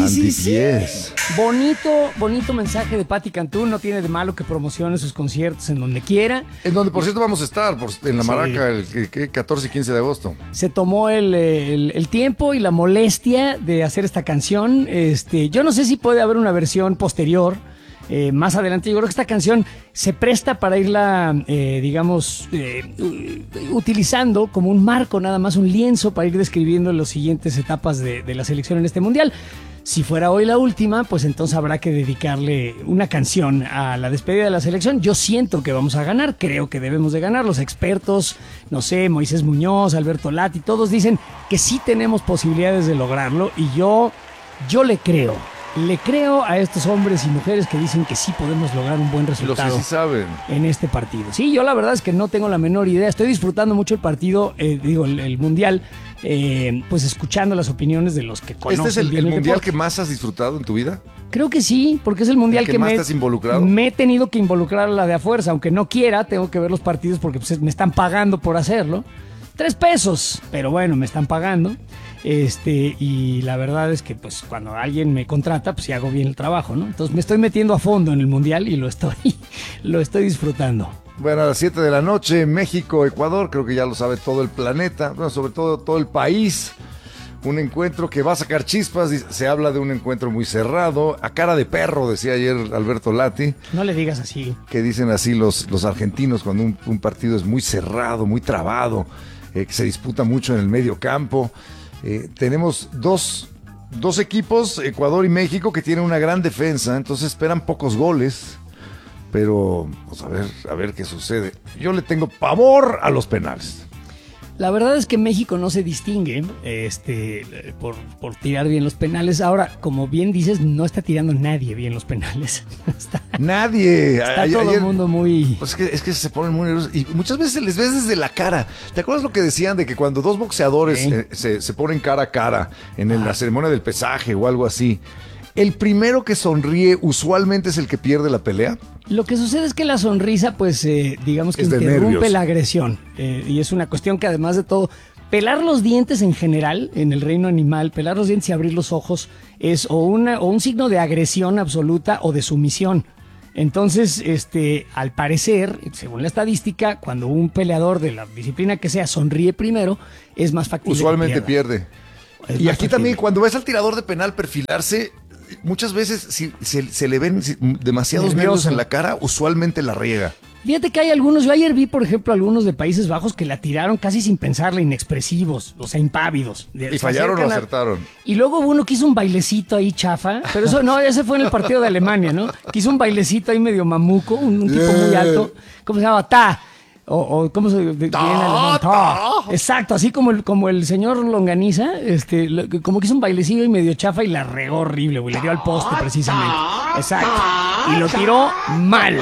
Antipiés. Bonito mensaje de Patti Cantú. No tiene de malo que promocione sus conciertos en donde quiera. En donde, por cierto, vamos a estar en la Maraca el 14 y 15 de agosto. Se tomó el tiempo y la molestia de hacer esta canción. Yo no sé si puede haber una versión posterior. Más adelante, yo creo que esta canción se presta para irla, utilizando como un marco, nada más un lienzo para ir describiendo las siguientes etapas de la selección en este mundial. Si fuera hoy la última, pues entonces habrá que dedicarle una canción a la despedida de la selección. Yo siento que vamos a ganar, creo que debemos de ganar. Los expertos, no sé, Moisés Muñoz, Alberto Lati, todos dicen que sí tenemos posibilidades de lograrlo y yo le creo. Le creo a estos hombres y mujeres que dicen que sí podemos lograr un buen resultado. Los que sí saben. En este partido. Sí, yo la verdad es que no tengo la menor idea. Estoy disfrutando mucho el partido, el mundial, pues escuchando las opiniones de los que conocen. ¿Este es el mundial deporte que más has disfrutado en tu vida? Creo que sí, porque es el mundial que más te has involucrado. Me he tenido que involucrar a la de a fuerza. Aunque no quiera, tengo que ver los partidos porque pues, me están pagando por hacerlo. $3, pero bueno, me están pagando. Y la verdad es que pues cuando alguien me contrata, pues sí hago bien el trabajo, ¿no? Entonces me estoy metiendo a fondo en el mundial y lo estoy disfrutando. Bueno, a las 7 de la noche, México, Ecuador, creo que ya lo sabe todo el planeta, bueno, sobre todo el país. Un encuentro que va a sacar chispas, se habla de un encuentro muy cerrado, a cara de perro, decía ayer Alberto Lati. No le digas así. Que dicen así los argentinos cuando un partido es muy cerrado, muy trabado, que se disputa mucho en el medio campo. Tenemos dos equipos, Ecuador y México, que tienen una gran defensa, entonces esperan pocos goles, pero pues a ver qué sucede. Yo le tengo pavor a los penales. La verdad es que México no se distingue por tirar bien los penales. Ahora, como bien dices, no está tirando nadie bien los penales. Nadie. Está todo el mundo muy... Pues es que se ponen muy nerviosos y muchas veces les ves desde la cara. ¿Te acuerdas lo que decían de que cuando dos boxeadores se ponen cara a cara en la ceremonia del pesaje o algo así, el primero que sonríe usualmente es el que pierde la pelea? Lo que sucede es que la sonrisa, pues, digamos que interrumpe la agresión. Y es una cuestión que, además de todo, pelar los dientes en general, en el reino animal, pelar los dientes y abrir los ojos es o un signo de agresión absoluta o de sumisión. Entonces, al parecer, según la estadística, cuando un peleador de la disciplina que sea sonríe primero, es más factible. Usualmente pierde. Y aquí también, cuando ves al tirador de penal perfilarse, muchas veces si se le ven demasiados nervios en la cara, usualmente la riega. Fíjate que hay algunos, yo ayer vi, por ejemplo, algunos de Países Bajos que la tiraron casi sin pensarla, inexpresivos, o sea, impávidos. ¿Y fallaron o acertaron? Y luego uno que hizo un bailecito ahí chafa, pero eso no, ese fue en el partido de Alemania, ¿no? Que hizo un bailecito ahí medio mamuco, un tipo muy alto, ¿cómo se llama? O ¿cómo se viene alemán? Exacto, así como el señor Longaniza, como que hizo un bailecillo y medio chafa y la regó horrible, güey, le dio al poste precisamente. Exacto. Y lo tiró mal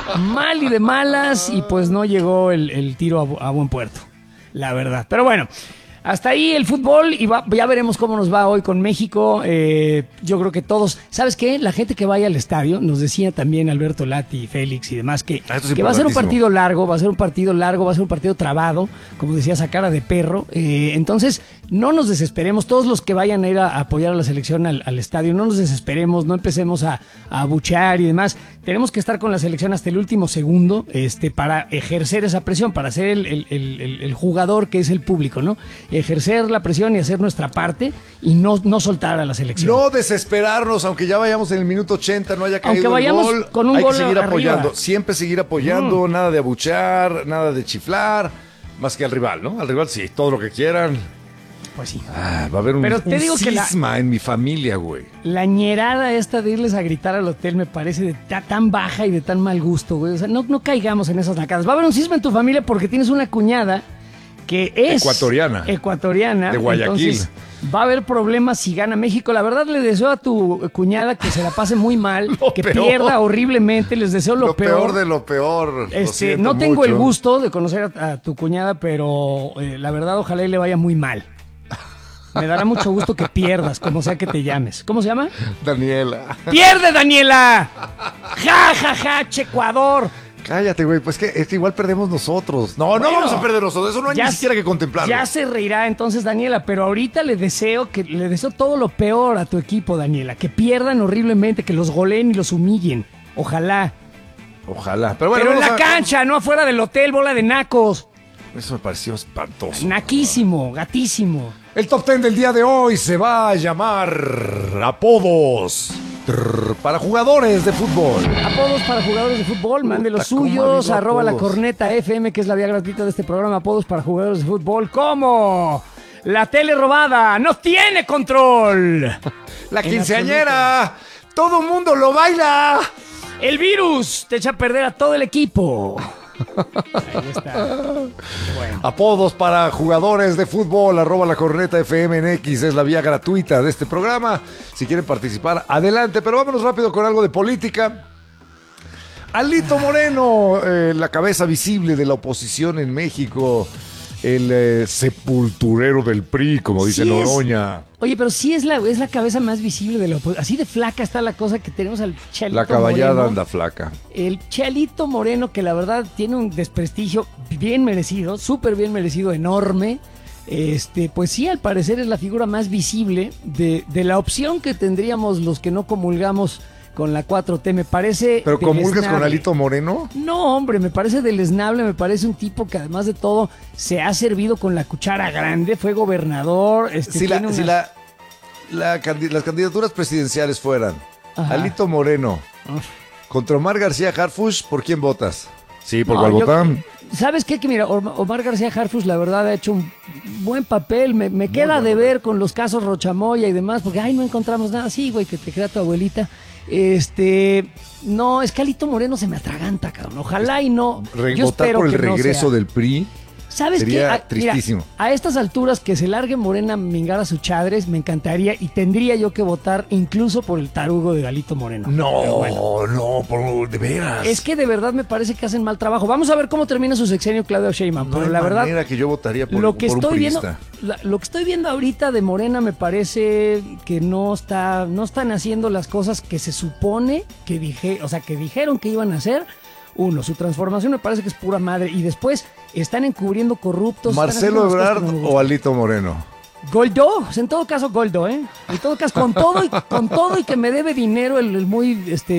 y de malas, y pues no llegó el tiro a buen puerto, la verdad. Pero bueno, hasta ahí el fútbol y ya veremos cómo nos va hoy con México. Yo creo que todos, ¿sabes qué? La gente que vaya al estadio, nos decía también Alberto Lati, Félix y demás, que va a ser un partido largo, va a ser un partido trabado, como decías, a cara de perro. Entonces, no nos desesperemos, todos los que vayan a ir a apoyar a la selección al estadio, no nos desesperemos, no empecemos a abuchear y demás. Tenemos que estar con la selección hasta el último segundo, para ejercer esa presión, para ser el jugador que es el público, ¿no? Ejercer la presión y hacer nuestra parte y no soltar a la selección. No desesperarnos, aunque ya vayamos en el minuto 80, no haya caído el gol. Con un hay gol que seguir arriba. apoyando, siempre seguir apoyando, nada de abuchear, nada de chiflar, más que al rival, ¿no? Al rival sí, todo lo que quieran. Pues sí. Va a haber un cisma en mi familia, güey. La ñerada esta de irles a gritar al hotel me parece de tan baja y de tan mal gusto, güey. O sea, no caigamos en esas nacadas. Va a haber un cisma en tu familia porque tienes una cuñada que es ecuatoriana de Guayaquil. Entonces va a haber problemas si gana México. La verdad, le deseo a tu cuñada que se la pase muy mal, pierda horriblemente. Les deseo lo peor. Lo peor de lo peor. No tengo el gusto de conocer a tu cuñada, pero la verdad, ojalá y le vaya muy mal. Me dará mucho gusto que pierdas, como sea que te llames. ¿Cómo se llama? Daniela. ¡Pierde, Daniela! ¡Ja, ja, ja, Ecuador! Cállate, güey, pues es que igual perdemos nosotros. No, bueno, no vamos a perder nosotros, eso no hay ni siquiera que contemplarlo. Ya se reirá entonces, Daniela, pero ahorita le deseo todo lo peor a tu equipo, Daniela, que pierdan horriblemente, que los goleen y los humillen. Ojalá. Pero bueno, en la cancha, no afuera del hotel, bola de nacos. Eso me pareció espantoso. Naquísimo, gatísimo. El top 10 del día de hoy se va a llamar apodos para jugadores de fútbol. Apodos para jugadores de fútbol, mande los suyos, @la corneta FM, que es la vía gratuita de este programa. Apodos para jugadores de fútbol, ¿cómo? La tele robada no tiene control. La quinceañera, todo mundo lo baila. El virus te echa a perder a todo el equipo. Ahí está. Bueno. Apodos para jugadores de fútbol, @la corneta FM en X, es la vía gratuita de este programa. Si quieren participar, adelante, pero vámonos rápido con algo de política. Alito Moreno, la cabeza visible de la oposición en México, el sepulturero del PRI, como dice Noroña. Oye, pero sí es la cabeza más visible de la oposición. Así de flaca está la cosa que tenemos al Chalito La caballada Moreno. anda flaca. El Chalito Moreno, que la verdad tiene un desprestigio bien merecido, súper bien merecido, enorme. Pues sí, al parecer es la figura más visible de la opción que tendríamos los que no comulgamos con la 4T, me parece. ¿Pero comulgas con Alito Moreno? No, hombre, me parece deleznable, me parece un tipo que además de todo se ha servido con la cuchara grande, fue gobernador. Si las candidaturas presidenciales fueran Alito Moreno contra Omar García Harfuch, ¿por quién votas? Sí, ¿por cuál votan? ¿Sabes qué? Que mira, Omar García Harfuch la verdad ha hecho un buen papel, me queda de ver con los casos Rochamoya y demás, porque no encontramos nada. Sí, güey, que te crea tu abuelita. No, es que Alito Moreno se me atraganta, cabrón. Ojalá y no. Yo votar por el regreso del PRI. ¿Sabes sería qué? Tristísimo. Mira, a estas alturas que se largue Morena a mingar a sus chadres, me encantaría y tendría yo que votar incluso por el tarugo de Alito Moreno. De veras. Es que de verdad me parece que hacen mal trabajo. Vamos a ver cómo termina su sexenio Claudio Sheinbaum. No pero hay la verdad, manera que yo votaría por lo que un estoy viendo, priista. lo que estoy viendo ahorita de Morena me parece que no están haciendo las cosas que se supone que dijeron que iban a hacer. Uno, su transformación me parece que es pura madre. Y después están encubriendo corruptos. ¿Marcelo Ebrard o Alito Moreno? Goldo, en todo caso Goldo, En todo caso, con todo y que me debe dinero el muy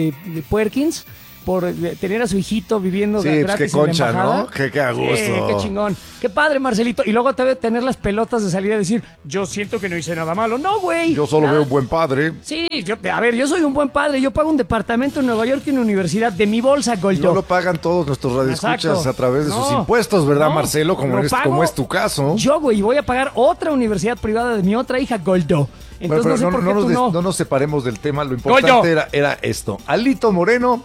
Puerkins por tener a su hijito viviendo gratis qué concha, en la embajada. ¿no? Qué a gusto. Qué chingón. Qué padre, Marcelito. Y luego te debe tener las pelotas de salir a decir, yo siento que no hice nada malo. No, güey. Yo solo veo un buen padre. Sí, yo soy un buen padre. Yo pago un departamento en Nueva York y una universidad de mi bolsa, Goldo. No lo pagan todos nuestros radioescuchas a través de sus impuestos, ¿verdad, Marcelo? Como es tu caso. Yo, güey, voy a pagar otra universidad privada de mi otra hija, Goldo. Entonces no sé por qué tú no. No nos separemos del tema. Lo importante era esto. Alito Moreno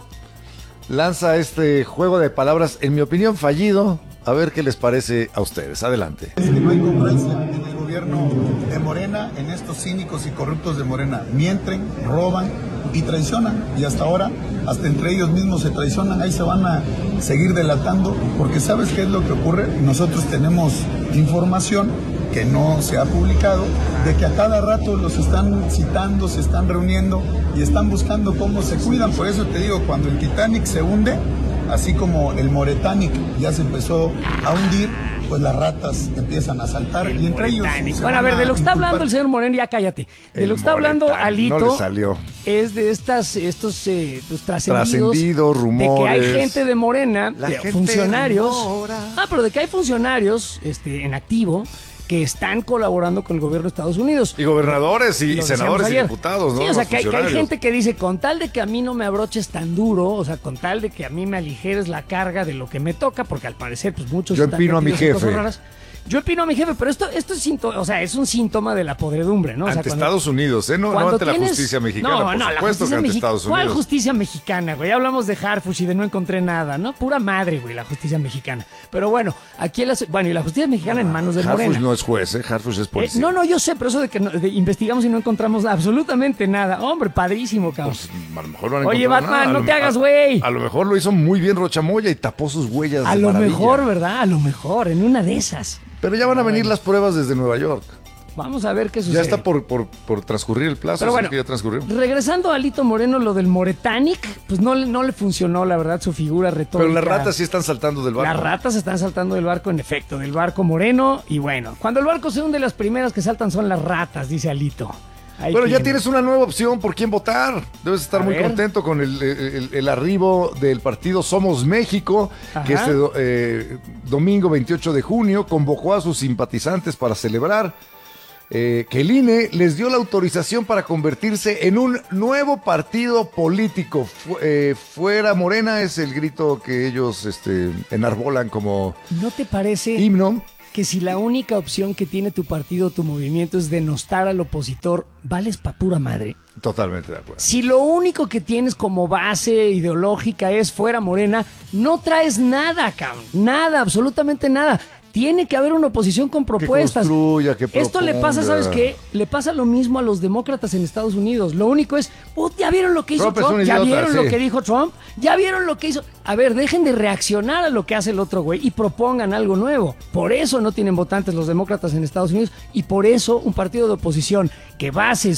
lanza este juego de palabras, en mi opinión, fallido. A ver qué les parece a ustedes. Adelante. Es que no hay congruencia en el gobierno de Morena, en estos cínicos y corruptos de Morena. Mienten, roban y traicionan. Y hasta ahora, hasta entre ellos mismos se traicionan. Ahí se van a seguir delatando. Porque ¿sabes qué es lo que ocurre? Nosotros tenemos información que no se ha publicado, de que a cada rato los están citando, se están reuniendo y están buscando cómo se cuidan. Por eso te digo, cuando el Titanic se hunde, así como el Moretanic ya se empezó a hundir, pues las ratas empiezan a saltar y entre ellos... Bueno, a ver, de lo que está hablando el señor Moreno, ya cállate. De lo que está hablando Alito, no le salió. Es de estos trascendidos rumores. De que hay gente de Morena, funcionarios... pero de que hay funcionarios en activo que están colaborando con el gobierno de Estados Unidos. Y gobernadores y senadores y diputados, ¿no? Sí, o sea, que hay gente que dice, con tal de que a mí no me abroches tan duro, o sea, con tal de que a mí me aligeres la carga de lo que me toca, porque al parecer, pues muchos... Yo empino a mi jefe. Yo opino a mi jefe, pero esto es un síntoma de la podredumbre, ¿no? O sea, ante Estados Unidos, ¿eh? No ante la justicia mexicana, por supuesto que ante Estados Unidos. ¿Cuál justicia mexicana, güey? Ya hablamos de Harfuch y de no encontré nada, ¿no? Pura madre, güey, la justicia mexicana. Pero bueno, y la justicia mexicana en manos de Morena. Harfuch no es juez, ¿eh? Harfuch es policía. No, yo sé, pero eso de que investigamos y no encontramos absolutamente nada. Hombre, padrísimo, cabrón. Pues, a lo mejor no han Oye, Batman, nada. no te hagas, güey. A lo mejor lo hizo muy bien Rochamoya y tapó sus huellas. A lo mejor, ¿verdad? A lo mejor, en una de esas. Pero ya van a venir las pruebas desde Nueva York. Vamos a ver qué sucede. Ya está por transcurrir el plazo, pero bueno, que ya transcurrió. Regresando a Alito Moreno, lo del Moretanic, pues no le funcionó, la verdad, su figura retórica. Pero las ratas sí están saltando del barco. Las ratas están saltando del barco, en efecto, del barco Moreno. Y bueno, cuando el barco se hunde, las primeras que saltan son las ratas, dice Alito. Bueno, ya tienes una nueva opción por quién votar. Debes estar muy contento con el arribo del partido Somos México, que este domingo 28 de junio convocó a sus simpatizantes para celebrar que el INE les dio la autorización para convertirse en un nuevo partido político. Fuera Morena es el grito que ellos enarbolan como ¿no te parece himno? Que si la única opción que tiene tu partido, tu movimiento es denostar al opositor, vales pa' pura madre? Totalmente de acuerdo. Si lo único que tienes como base ideológica es fuera Morena, no traes nada, cabrón. Nada, absolutamente nada. Tiene que haber una oposición con propuestas. Que construya, que proponga. Esto le pasa, ¿sabes qué? Le pasa lo mismo a los demócratas en Estados Unidos. Lo único es, ¿ya vieron lo que hizo Trump? ¿Ya vieron lo que dijo Trump? ¿Ya vieron lo que hizo? A ver, dejen de reaccionar a lo que hace el otro güey y propongan algo nuevo. Por eso no tienen votantes los demócratas en Estados Unidos y por eso un partido de oposición que base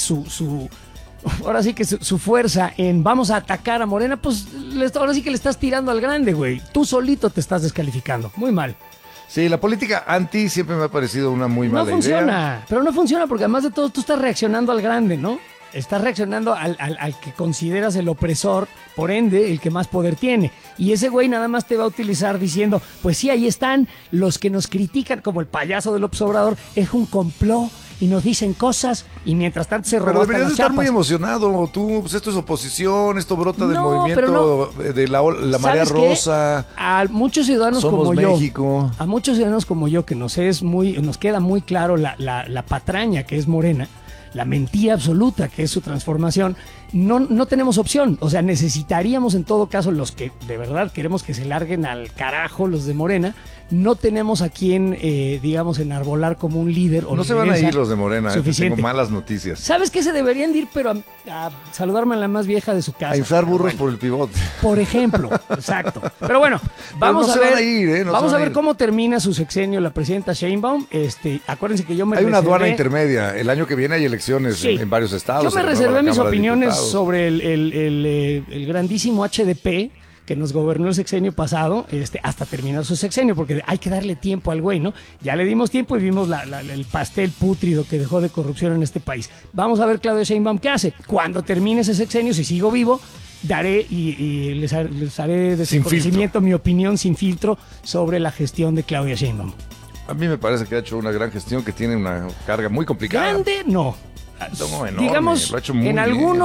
ahora sí que su fuerza en vamos a atacar a Morena, pues ahora sí que le estás tirando al grande, güey. Tú solito te estás descalificando. Muy mal. Sí, la política anti siempre me ha parecido una muy mala idea. No funciona, pero no funciona porque además de todo tú estás reaccionando al grande, ¿no? Estás reaccionando al que consideras el opresor, por ende, el que más poder tiene. Y ese güey nada más te va a utilizar diciendo, pues sí, ahí están los que nos critican como el payaso del López Obrador, es un complot y nos dicen cosas y mientras tanto se roban. Pero deberías estar muy emocionado. Tú, pues esto es oposición, esto brota del movimiento de la marea rosa. A muchos ciudadanos Somos como México. A muchos ciudadanos como yo, que nos queda muy claro la patraña que es Morena, la mentira absoluta que es su transformación, no tenemos opción. O sea, necesitaríamos en todo caso, los que de verdad queremos que se larguen al carajo, los de Morena, no tenemos a quien, digamos, enarbolar como un líder. O no se van a ir los de Morena, tengo malas noticias. ¿Sabes qué se deberían ir? Pero a saludarme a la más vieja de su casa. A inflar burros por el pivote. Por ejemplo, exacto. Pero bueno, vamos a ver, vamos a ver cómo termina su sexenio la presidenta Sheinbaum. Acuérdense que yo me reservé. Hay una aduana intermedia. El año que viene hay elecciones en varios estados. Yo me reservé mis opiniones sobre el grandísimo HDP que nos gobernó el sexenio pasado, hasta terminar su sexenio, porque hay que darle tiempo al güey, ¿no? Ya le dimos tiempo y vimos el pastel pútrido que dejó de corrupción en este país. Vamos a ver Claudia Sheinbaum qué hace. Cuando termine ese sexenio, si sigo vivo, daré y les haré de su conocimiento mi opinión sin filtro sobre la gestión de Claudia Sheinbaum. A mí me parece que ha hecho una gran gestión que tiene una carga muy complicada. Grande, no. No, enorme, digamos, lo ha hecho muy en bien. algunos